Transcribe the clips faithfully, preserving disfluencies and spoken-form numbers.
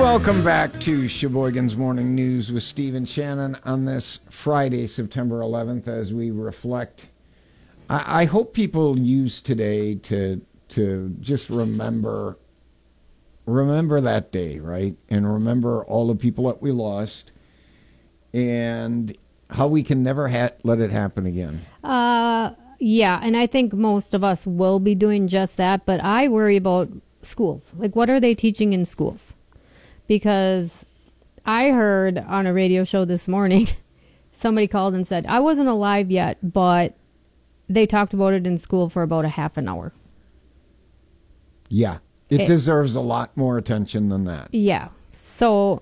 Welcome back to Sheboygan's Morning News with Steve and Shannon on this Friday, September eleventh, as we reflect. I, I hope people use today to to just remember remember that day, right? And remember all the people that we lost and how we can never ha- let it happen again. Uh, yeah, and I think most of us will be doing just that, but I worry about schools. Like, what are they teaching in schools? Because I heard on a radio show this morning, somebody called and said, I wasn't alive yet, but they talked about it in school for about a half an hour. Yeah, it, it deserves a lot more attention than that. Yeah. So,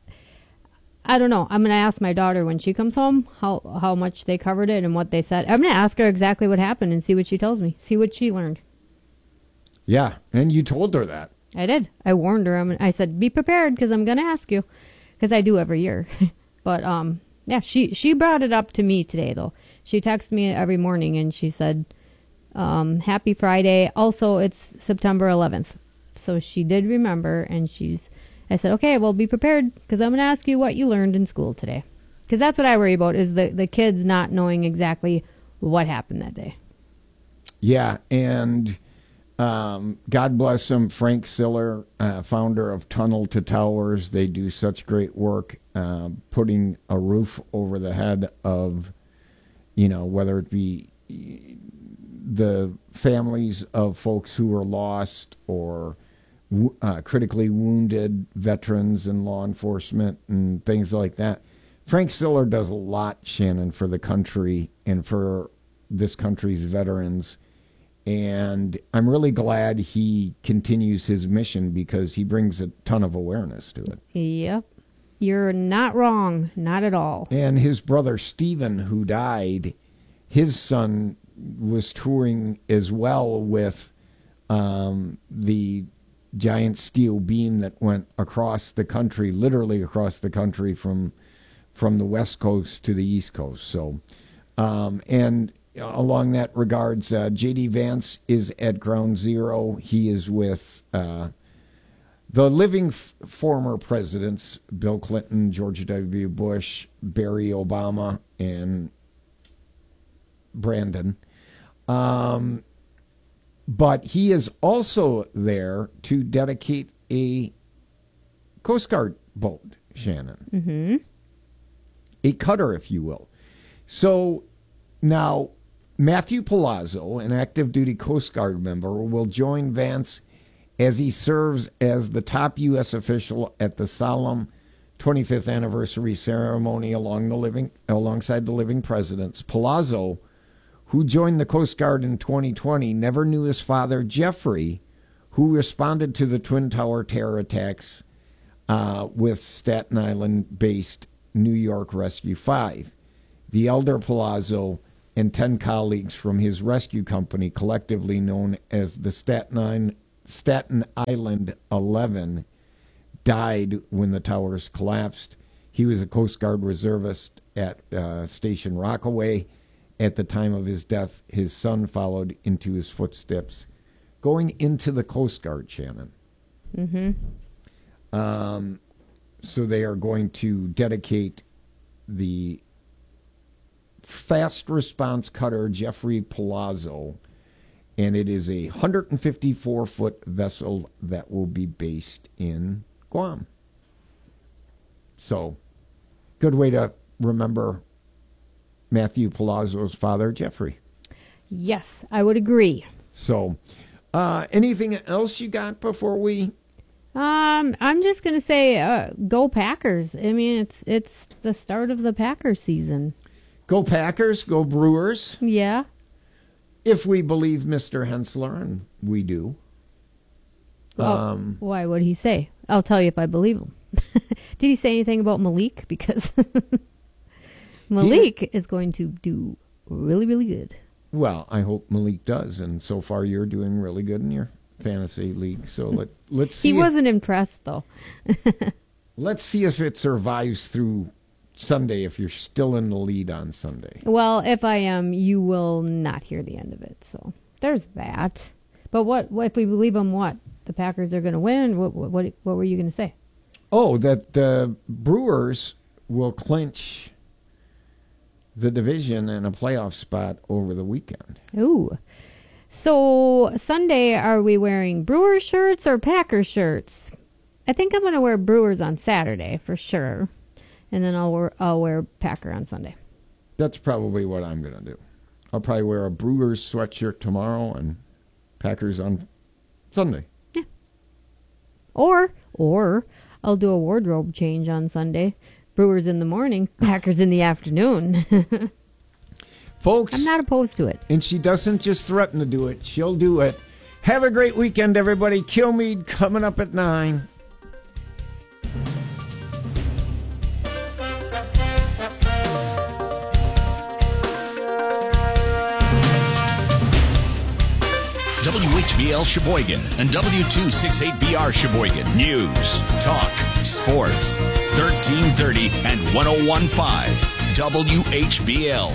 I don't know. I'm going to ask my daughter when she comes home how, how much they covered it and what they said. I'm going to ask her exactly what happened and see what she tells me, see what she learned. Yeah, and you told her that. I did. I warned her. I'm, I said, be prepared because I'm going to ask you. Because I do every year. But, um, yeah, she, she brought it up to me today, though. She texts me every morning and she said, um, happy Friday. Also, it's September eleventh. So she did remember. And she's, I said, okay, well, be prepared because I'm going to ask you what you learned in school today. Because that's what I worry about is the, the kids not knowing exactly what happened that day. Yeah, and... Um, God bless him, Frank Siller, uh, founder of Tunnel to Towers. They do such great work uh, putting a roof over the head of, you know, whether it be the families of folks who were lost or uh, critically wounded veterans and law enforcement and things like that. Frank Siller does a lot, Shannon, for the country and for this country's veterans. And I'm really glad he continues his mission because he brings a ton of awareness to it. Yep. You're not wrong. Not at all. And his brother, Stephen, who died, his son was touring as well with um, the giant steel beam that went across the country, literally across the country from from the West Coast to the East Coast. So, um, and... along that regards, uh, J D. Vance is at Ground Zero. He is with uh, the living f- former presidents, Bill Clinton, George W. Bush, Barry Obama, and Brandon. Um, but he is also there to dedicate a Coast Guard boat, Shannon. Mm-hmm. A cutter, if you will. So now... Matthew Palazzo, an active duty Coast Guard member, will join Vance as he serves as the top U S official at the solemn twenty-fifth anniversary ceremony along the living, alongside the living presidents. Palazzo, who joined the Coast Guard in twenty twenty, never knew his father, Jeffrey, who responded to the Twin Tower terror attacks uh, with Staten Island-based New York Rescue five. The elder Palazzo and ten colleagues from his rescue company, collectively known as the Staten, Staten Island eleven, died when the towers collapsed. He was a Coast Guard reservist at uh, Station Rockaway. At the time of his death, his son followed into his footsteps, going into the Coast Guard, Shannon. Mm-hmm. Um, so they are going to dedicate the fast response cutter Jeffrey Palazzo, and it is a one hundred fifty-four foot vessel that will be based in Guam. So, good way to remember Matthew Palazzo's father, Jeffrey. Yes, I would agree. So, uh, anything else you got before we? Um, I'm just gonna say, uh, go Packers. I mean, it's it's the start of the Packers season. Go Packers, go Brewers. Yeah. If we believe Mister Hensler, and we do. Well, um, why would he say? I'll tell you if I believe him. Did he say anything about Malik? Because Malik he, is going to do really, really good. Well, I hope Malik does, and so far you're doing really good in your fantasy league. So let let's see. He if, wasn't impressed though. Let's see if it survives through Sunday. If you're still in the lead on Sunday. Well, if I am, you will not hear the end of it. So there's that. But what, what if we believe him? What the Packers are going to win? What what what were you going to say? Oh, that the Brewers will clinch the division and a playoff spot over the weekend. Ooh. So Sunday, are we wearing Brewers shirts or Packers shirts? I think I'm going to wear Brewers on Saturday for sure. And then I'll wear, I'll wear Packer on Sunday. That's probably what I'm going to do. I'll probably wear a Brewers sweatshirt tomorrow and Packers on Sunday. Yeah. Or, or I'll do a wardrobe change on Sunday. Brewers in the morning, Packers in the afternoon. Folks. I'm not opposed to it. And she doesn't just threaten to do it. She'll do it. Have a great weekend, everybody. Kilmeade coming up at nine. W H B L Sheboygan and W two sixty-eight B R Sheboygan. News, talk, sports. thirteen thirty and one oh one point five W H B L.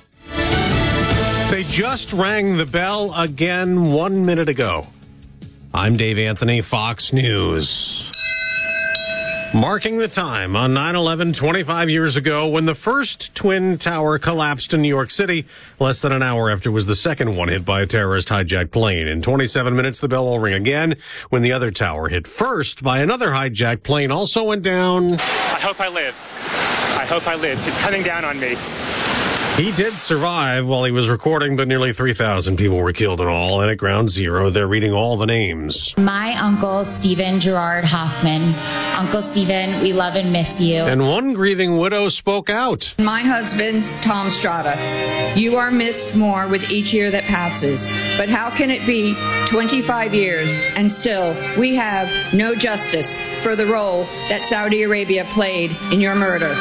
They just rang the bell again one minute ago. I'm Dave Anthony, Fox News. Marking the time on nine eleven twenty-five years ago when the first Twin Tower collapsed in New York City. Less than an hour after was the second one hit by a terrorist hijacked plane. In twenty-seven minutes, the bell will ring again when the other tower hit first by another hijacked plane also went down. I hope I live. I hope I live. It's coming down on me. He did survive while he was recording, but nearly three thousand people were killed in all. And at Ground Zero, they're reading all the names. My uncle, Stephen Gerard Hoffman. Uncle Stephen, we love and miss you. And one grieving widow spoke out. My husband, Tom Strada. You are missed more with each year that passes. But how can it be twenty-five years and still we have no justice for the role that Saudi Arabia played in your murder?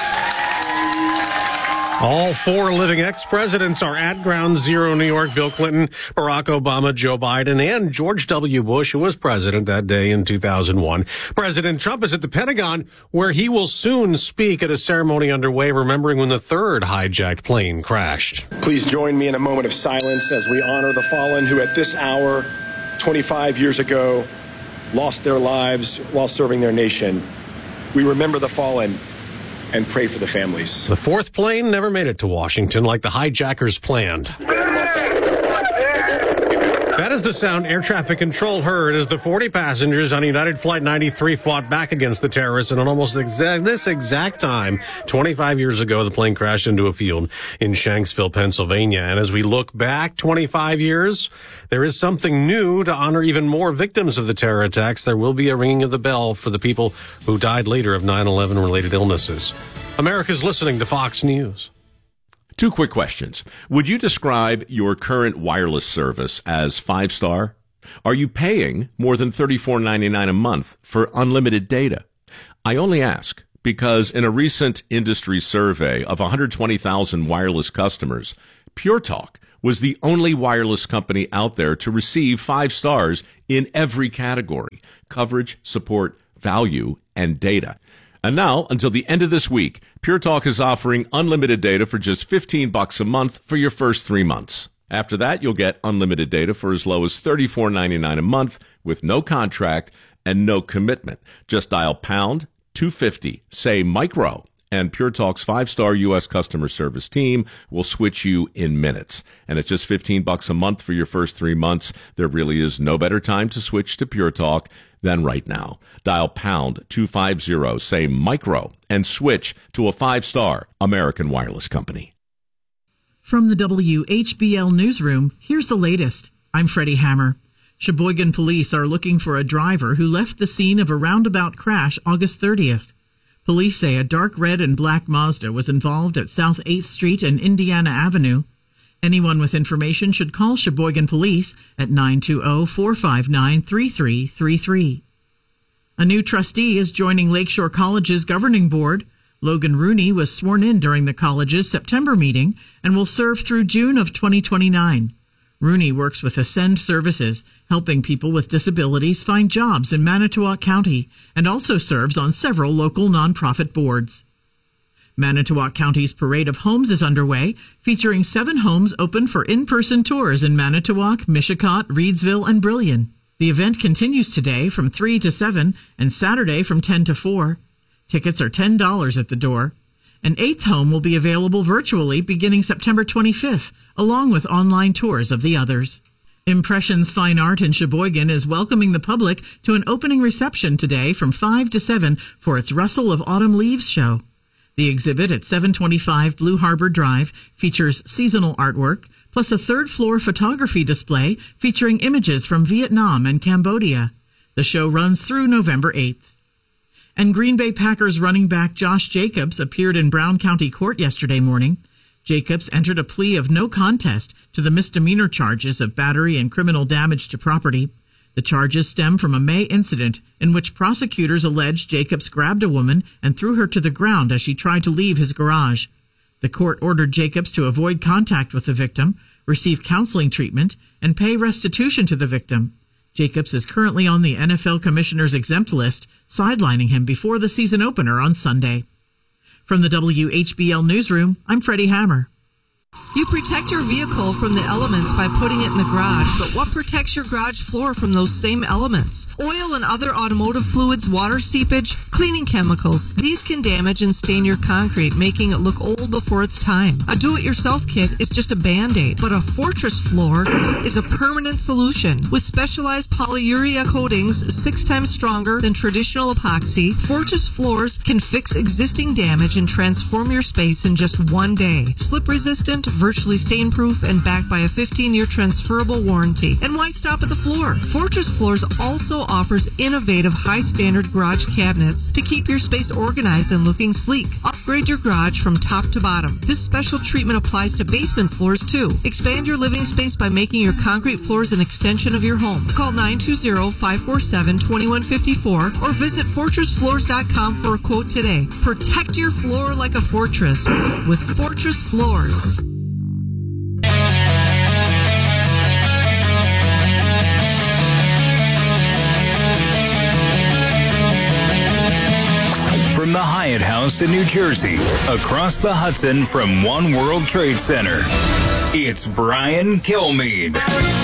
All four living ex-presidents are at Ground Zero, New York. Bill Clinton, Barack Obama, Joe Biden, and George W. Bush, who was president that day in two thousand one. President Trump is at the Pentagon, where he will soon speak at a ceremony underway, remembering when the third hijacked plane crashed. Please join me in a moment of silence as we honor the fallen who at this hour, twenty-five years ago, lost their lives while serving their nation. We remember the fallen and pray for the families. The fourth plane never made it to Washington like the hijackers planned. That is the sound air traffic control heard as the forty passengers on United Flight ninety-three fought back against the terrorists. And at almost exact, this exact time, twenty-five years ago, the plane crashed into a field in Shanksville, Pennsylvania. And as we look back twenty-five years, there is something new to honor even more victims of the terror attacks. There will be a ringing of the bell for the people who died later of nine eleven related illnesses. America's listening to Fox News. Two quick questions. Would you describe your current wireless service as five-star? Are you paying more than thirty-four ninety-nine a month for unlimited data? I only ask because in a recent industry survey of one hundred twenty thousand wireless customers, Pure Talk was the only wireless company out there to receive five stars in every category: coverage, support, value, and data. And now, until the end of this week, Pure Talk is offering unlimited data for just fifteen bucks a month for your first three months. After that, you'll get unlimited data for as low as thirty-four ninety-nine a month with no contract and no commitment. Just dial pound two fifty, say micro, and Pure Talk's five-star U S customer service team will switch you in minutes. And at just fifteen bucks a month for your first three months, there really is no better time to switch to Pure Talk than right now. Dial pound two fifty, say micro, and switch to a five-star American wireless company. From the W H B L newsroom, here's the latest. I'm Freddie Hammer. Sheboygan police are looking for a driver who left the scene of a roundabout crash August thirtieth. Police say a dark red and black Mazda was involved at South eighth Street and Indiana Avenue. Anyone with information should call Sheboygan Police at nine two zero, four five nine, three three three three. A new trustee is joining Lakeshore College's governing board. Logan Rooney was sworn in during the college's September meeting and will serve through June of twenty twenty-nine. Rooney works with Ascend Services, helping people with disabilities find jobs in Manitowoc County, and also serves on several local nonprofit boards. Manitowoc County's Parade of Homes is underway, featuring seven homes open for in-person tours in Manitowoc, Mishicot, Reedsville, and Brillion. The event continues today from three to seven and Saturday from ten to four. Tickets are ten dollars at the door. An eighth home will be available virtually beginning September twenty-fifth, along with online tours of the others. Impressions Fine Art in Sheboygan is welcoming the public to an opening reception today from five to seven for its Rustle of Autumn Leaves show. The exhibit at seven twenty-five Blue Harbor Drive features seasonal artwork, plus a third-floor photography display featuring images from Vietnam and Cambodia. The show runs through November eighth. And Green Bay Packers running back Josh Jacobs appeared in Brown County Court yesterday morning. Jacobs entered a plea of no contest to the misdemeanor charges of battery and criminal damage to property. The charges stem from a May incident in which prosecutors alleged Jacobs grabbed a woman and threw her to the ground as she tried to leave his garage. The court ordered Jacobs to avoid contact with the victim, receive counseling treatment, and pay restitution to the victim. Jacobs is currently on the N F L Commissioner's exempt list, sidelining him before the season opener on Sunday. From the W H B L Newsroom, I'm Freddie Hammer. You protect your vehicle from the elements by putting it in the garage, but what protects your garage floor from those same elements? Oil and other automotive fluids, water seepage, cleaning chemicals. These can damage and stain your concrete, making it look old before its time. A do-it-yourself kit is just a Band-Aid, but a Fortress floor is a permanent solution. With specialized polyurea coatings six times stronger than traditional epoxy, Fortress floors can fix existing damage and transform your space in just one day. Slip-resistant, virtually stain-proof, and backed by a fifteen-year transferable warranty. And why stop at the floor? Fortress Floors also offers innovative, high-standard garage cabinets to keep your space organized and looking sleek. Upgrade your garage from top to bottom. This special treatment applies to basement floors, too. Expand your living space by making your concrete floors an extension of your home. Call nine two zero, five four seven, two one five four or visit fortress floors dot com for a quote today. Protect your floor like a fortress with Fortress Floors. From the Hyatt House in New Jersey, across the Hudson from One World Trade Center, it's Brian Kilmeade.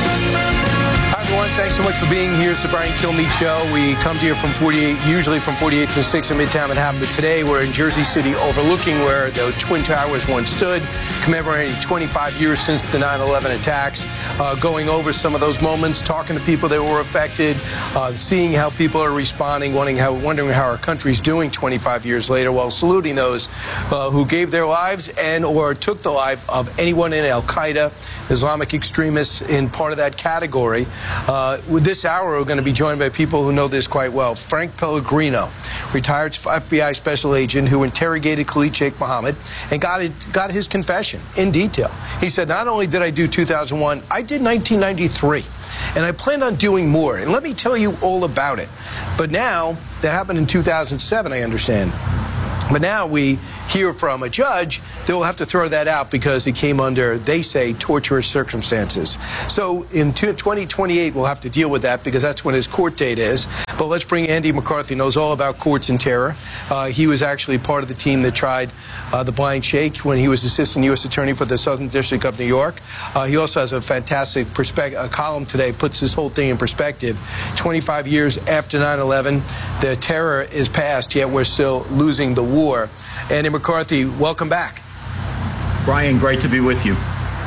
Hi, everyone. Thanks so much for being here. It's the Brian Kilmeade Show. We come to you from forty-eight, usually from forty-eighth and sixth in Midtown Manhattan. But today we're in Jersey City overlooking where the Twin Towers once stood, commemorating twenty-five years since the nine eleven attacks, uh, going over some of those moments, talking to people that were affected, uh, seeing how people are responding, wondering how, wondering how our country's doing twenty-five years later, while saluting those uh, who gave their lives and or took the life of anyone in Al-Qaeda, Islamic extremists in part of that category. Uh, with this hour, we're going to be joined by people who know this quite well. Frank Pellegrino, retired F B I special agent who interrogated Khalid Sheikh Mohammed and got it, got his confession in detail. He said, not only did I do two thousand one, I did nineteen ninety-three, and I planned on doing more. And let me tell you all about it. But now, that happened in two thousand seven, I understand. But now we hear from a judge that will have to throw that out because it came under, they say, torturous circumstances. So in twenty twenty-eight, we'll have to deal with that because that's when his court date is. But let's bring Andy McCarthy, knows all about courts and terror. Uh, he was actually part of the team that tried uh, the Blind Sheikh when he was assistant U S attorney for the Southern District of New York. Uh, he also has a fantastic perspective, a column today, puts this whole thing in perspective. twenty-five years after nine eleven, the terror is past, yet we're still losing the war. War. Andy McCarthy, welcome back. Brian, great to be with you.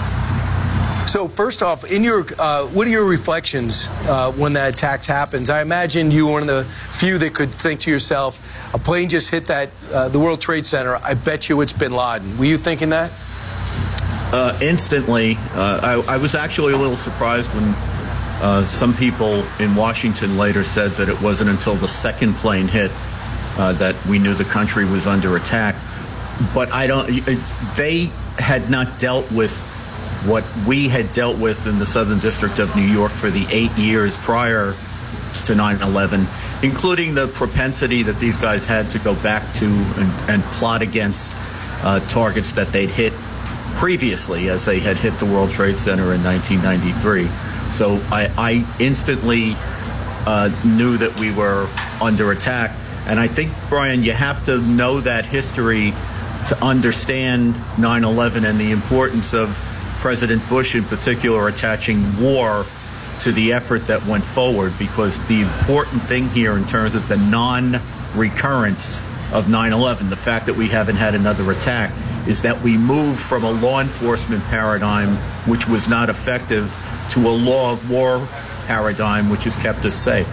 So first off, in your, uh, what are your reflections uh, when that attack happens? I imagine you were one of the few that could think to yourself, a plane just hit that uh, the World Trade Center. I bet you it's bin Laden. Were you thinking that? Uh, instantly. Uh, I, I was actually a little surprised when uh, some people in Washington later said that it wasn't until the second plane hit Uh, that we knew the country was under attack. But I don't, they had not dealt with what we had dealt with in the Southern District of New York for the eight years prior to nine eleven, including the propensity that these guys had to go back to and, and plot against uh, targets that they'd hit previously, as they had hit the World Trade Center in nineteen ninety-three. So I, I instantly uh, knew that we were under attack. And I think, Brian, you have to know that history to understand nine eleven and the importance of President Bush in particular attaching war to the effort that went forward, because the important thing here in terms of the non-recurrence of nine eleven, the fact that we haven't had another attack, is that we moved from a law enforcement paradigm which was not effective to a law of war paradigm which has kept us safe.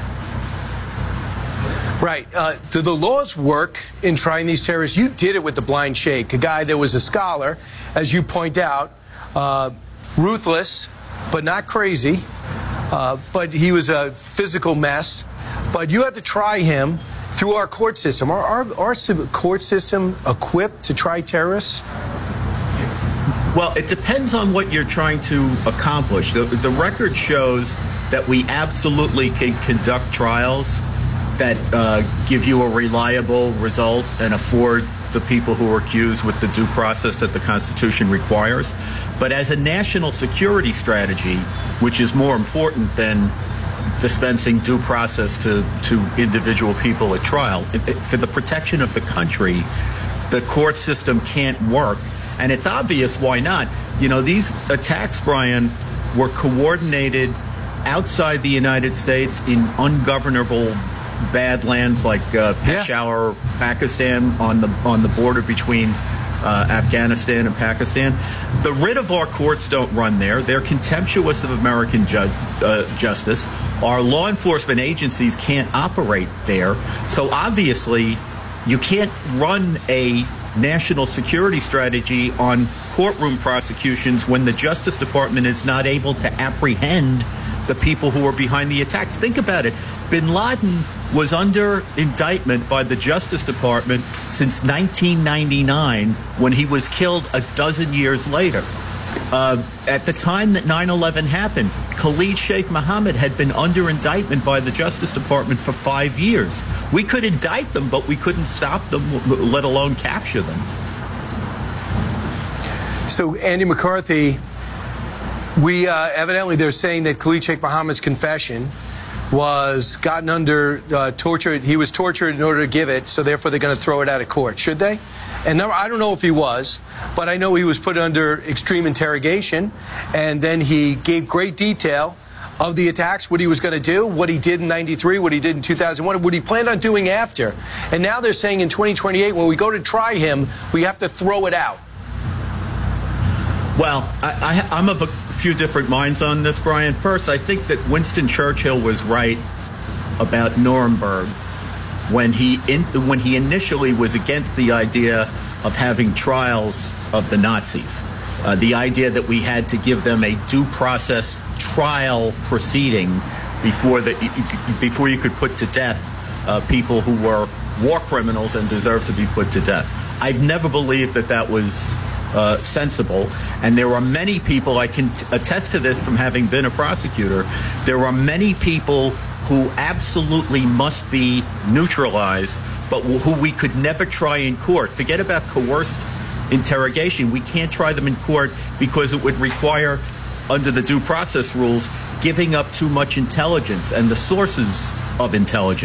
Right. Uh, do the laws work in trying these terrorists? You did it with the blind sheikh, a guy that was a scholar, as you point out, uh, ruthless, but not crazy. Uh, but he was a physical mess. But you had to try him through our court system. Are our, our court system equipped to try terrorists? Well, it depends on what you're trying to accomplish. The, the record shows that we absolutely can conduct trials that uh, give you a reliable result and afford the people who are accused with the due process that the Constitution requires. But as a national security strategy, which is more important than dispensing due process to, to individual people at trial, it, it, for the protection of the country, the court system can't work. And it's obvious why not. You know, these attacks, Brian, were coordinated outside the United States in ungovernable badlands like uh, Peshawar, yeah. Pakistan, on the on the border between uh, Afghanistan and Pakistan. The writ of our courts don't run there. They're contemptuous of American ju uh, justice. Our law enforcement agencies can't operate there. So obviously, you can't run a national security strategy on courtroom prosecutions when the Justice Department is not able to apprehend the people who are behind the attacks. Think about it. Bin Laden was under indictment by the Justice Department since nineteen ninety-nine, when he was killed a dozen years later. Uh, at the time that nine eleven happened, Khalid Sheikh Mohammed had been under indictment by the Justice Department for five years. We could indict them, but we couldn't stop them, let alone capture them. So, Andy McCarthy, we uh, evidently they're saying that Khalid Sheikh Mohammed's confession was gotten under uh, torture. He was tortured in order to give it, so therefore they're going to throw it out of court. Should they? And I don't know if he was, but I know he was put under extreme interrogation, and then he gave great detail of the attacks, what he was going to do, what he did in ninety-three, what he did in two thousand one, what he planned on doing after. And now they're saying in twenty twenty-eight, when we go to try him, we have to throw it out. Well, I, I, I'm of a few different minds on this, Brian. First, I think that Winston Churchill was right about Nuremberg when he in, when he initially was against the idea of having trials of the Nazis. Uh, the idea that we had to give them a due process trial proceeding before the before you could put to death uh, people who were war criminals and deserved to be put to death. I've never believed that that was Uh, sensible, and there are many people, I can t attest to this from having been a prosecutor, there are many people who absolutely must be neutralized, but who we could never try in court. Forget about coerced interrogation. We can't try them in court because it would require, under the due process rules, giving up too much intelligence and the sources of intelligence.